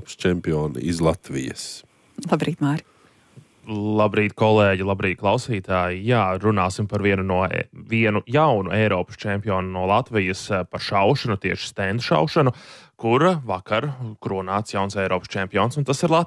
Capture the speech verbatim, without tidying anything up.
Eiropas čempioni iz Latvijas. Labrīt, Māri. Labrīt, kolēģi, labrīt, klausītāji. Jā, runāsim par vienu, no, vienu jaunu Eiropas čempionu no Latvijas par šaušanu, tieši stendu šaušanu, kur vakar kronāts jauns Eiropas čempions, un tas ir Latvijas.